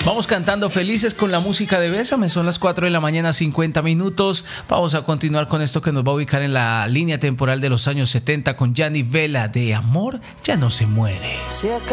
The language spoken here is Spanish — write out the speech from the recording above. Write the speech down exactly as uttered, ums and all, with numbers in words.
Vamos cantando felices con la música de Bésame. Son las cuatro de la mañana, cincuenta minutos. Vamos a continuar con esto que nos va a ubicar en la línea temporal de los años setenta con Gianni Vela, de Amor ya no se muere. Se acaba